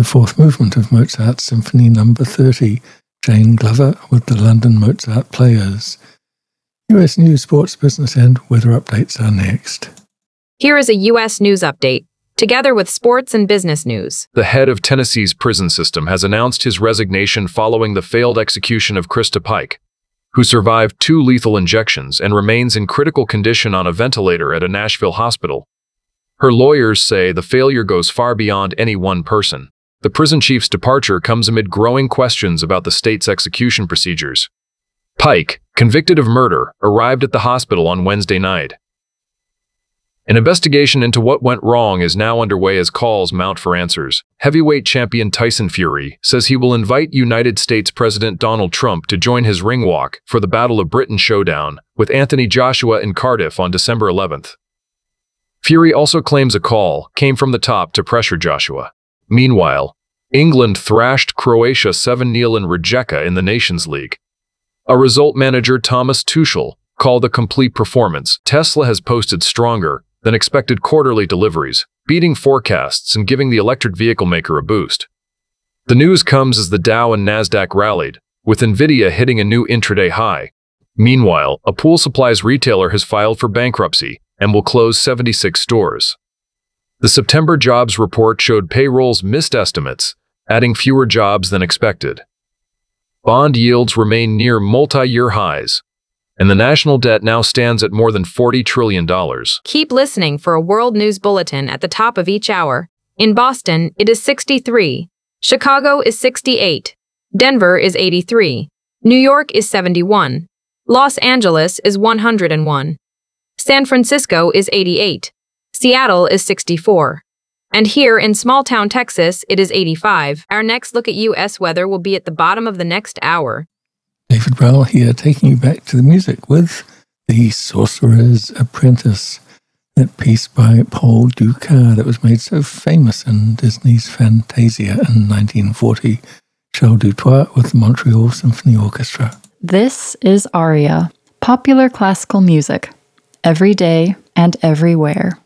the fourth movement of Mozart's Symphony No. 30, Jane Glover with the London Mozart Players. US news, sports, business, and weather updates are next. Here is a U.S. news update, together with sports and business news. The head of Tennessee's prison system has announced his resignation following the failed execution of Krista Pike, who survived 2 lethal injections and remains in critical condition on a ventilator at a Nashville hospital. Her lawyers say the failure goes far beyond any one person. The prison chief's departure comes amid growing questions about the state's execution procedures. Pike, convicted of murder, arrived at the hospital on Wednesday night. An investigation into what went wrong is now underway as calls mount for answers. Heavyweight champion Tyson Fury says he will invite United States President Donald Trump to join his ring walk for the Battle of Britain showdown with Anthony Joshua in Cardiff on December 11th. Fury also claims a call came from the top to pressure Joshua. Meanwhile, England thrashed Croatia 7-0 in Rijeka in the Nations League. A result manager, Thomas Tuchel, called a complete performance. Tesla has posted stronger than expected quarterly deliveries, beating forecasts and giving the electric vehicle maker a boost. The news comes as the Dow and Nasdaq rallied, with Nvidia hitting a new intraday high. Meanwhile, a pool supplies retailer has filed for bankruptcy and will close 76 stores. The September jobs report showed payrolls missed estimates, adding fewer jobs than expected. Bond yields remain near multi-year highs, and the national debt now stands at more than $40 trillion. Keep listening for a world news bulletin at the top of each hour. In Boston, it is 63. Chicago is 68. Denver is 83. New York is 71. Los Angeles is 101. San Francisco is 88. Seattle is 64. And here in small-town Texas, it is 85. Our next look at U.S. weather will be at the bottom of the next hour. David Browl here, taking you back to the music with The Sorcerer's Apprentice, that piece by Paul Dukas that was made so famous in Disney's Fantasia in 1940. Charles Dutoit with the Montreal Symphony Orchestra. This is Aria, popular classical music, every day and everywhere.